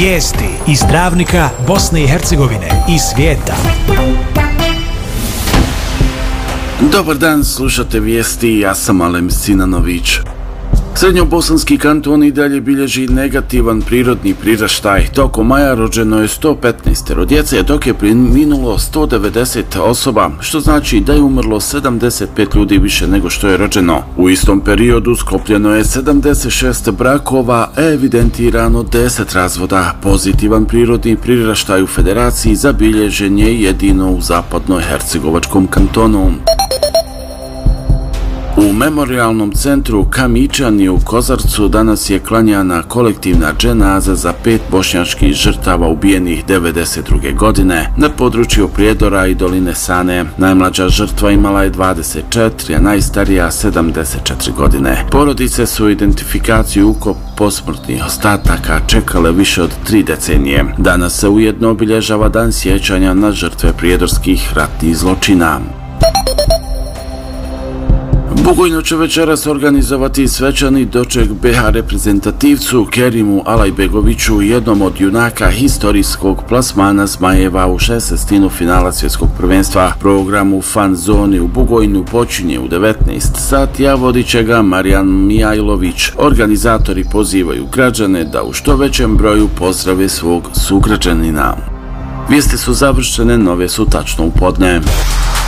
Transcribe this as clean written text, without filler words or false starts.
Vijesti iz Travnika, Bosne i Hercegovine i svijeta. Dobar dan, slušate vijesti, ja sam Alem Sinanović. Srednjobosanski kanton i dalje bilježi negativan prirodni priraštaj. Tokom maja rođeno je 115 djece, dok je preminulo 190 osoba, što znači da je umrlo 75 ljudi više nego što je rođeno. U istom periodu sklopljeno je 76 brakova, a evidentirano 10 razvoda. Pozitivan prirodni priraštaj u federaciji zabilježen je jedino u zapadno-hercegovačkom kantonu. U memorialnom centru Kamičani u Kozarcu danas je klanjana kolektivna dženaza za 5 bošnjačkih žrtava ubijenih 1992. godine na području Prijedora i doline Sane. Najmlađa žrtva imala je 24, a najstarija 74 godine. Porodice su identifikaciju ukop posmrtnih ostataka čekale više od 3 decenije. Danas se ujedno obilježava dan sjećanja na žrtve prijedorskih ratnih zločina. Bugojno će večeras organizovati svečani doček BiH reprezentativcu Kerimu Alajbegoviću, jednom od junaka historijskog plasmana Zmajeva u 16. finala svjetskog prvenstva. Program u fan zoni u Bugojnu počinje u 19 sati, a vodit će ga Marijan Mijajlović. Organizatori pozivaju građane da u što većem broju pozdrave svog sugrađanina. Vijesti su završene, nove su tačno u podne.